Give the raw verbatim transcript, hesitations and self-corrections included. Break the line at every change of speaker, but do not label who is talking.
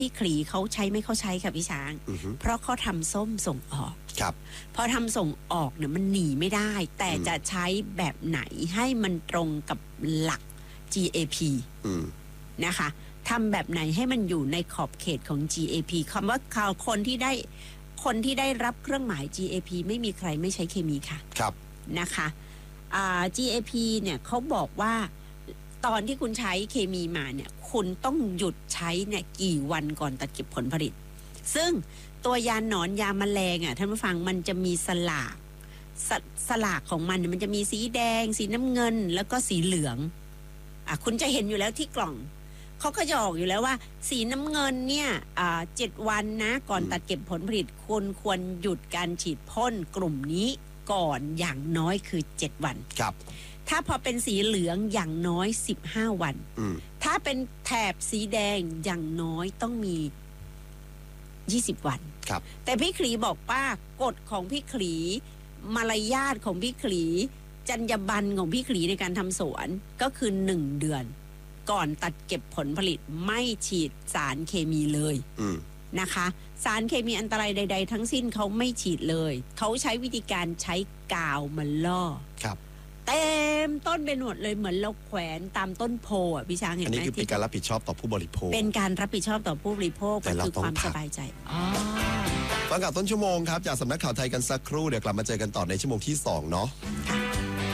พี่ขลีเขาใช้ไม่เขาใช้ค่ะพี่ช้างเพราะเขาทำส้มส่งออก
ครับ
พอทำส่งออกเนี่ยมันหนีไม่ได้แต่จะใช้แบบไหนให้มันตรงกับหลัก จี เอ พี นะคะทำแบบไหนให้มันอยู่ในขอบเขตของ จี เอ พี คำว่าคนที่ได้คนที่ได้รับเครื่องหมาย จี เอ พี ไม่มีใครไม่ใช้เคมีค่ะ
ครับ
นะคะอ่า จี เอ พี เนี่ยเขาบอกว่าตอนที่คุณใช้เคมีมาเนี่ยคุณต้องหยุดใช้เนี่ยกี่วันก่อนตัดเก็บผลผลิตซึ่งตัวยาหนอนยาแมลงอ่ะท่านผู้ฟังมันจะมีสลากส, สลากของมันมันจะมีสีแดงสีน้ำเงินแล้วก็สีเหลืองอ่ะคุณจะเห็นอยู่แล้วที่กล่องเขาก็จะออกอยู่แล้วว่าสีน้ำเงินเนี่ยอ่าเจ็ดวันนะก่อนตัดเก็บผลผลิตคุณควรหยุดการฉีดพ่นกลุ่มนี้ก่อนอย่างน้อยคือเจ็ดวัน
ครับ
ถ้าพอเป็นสีเหลืองอย่างน้อยสิบห้าวันถ้าเป็นแถบสีแดงอย่างน้อยต้องมียี่สิบวัน
ครับ
แต่พี่ขลีบอกว่ากฎของพี่ขลีมารยาทของพี่ขลีจรรยาบรรณของพี่ขลีในการทำสวนก็คือหนึ่งเดือนก่อนตัดเก็บผลผลิตไม่ฉีดสารเคมีเลยนะคะสารเคมีอันตรายใดๆทั้งสิ้นเขาไม่ฉีดเลยเขาใช้วิธีการใช้กาวมาล่อ
ครับ
เต็มต้นเป็นหมดเลยเหมือนเราแขวนตามต้นโพอ่ะพี่ช้างเห็นไหม
อันนี้คือเป็นการรับผิดชอบต่อผู้บริโภค
เป็นการรับผิดชอบต่อผู้บริโภค
แต่เราต้อง
ความสบายใจ
ฟังกับต้นชั่วโมงครับจากสำนักข่าวไทยกันสักครู่เดี๋ยวกลับมาเจอกันต่อในชั่วโมงที่สองเนาะ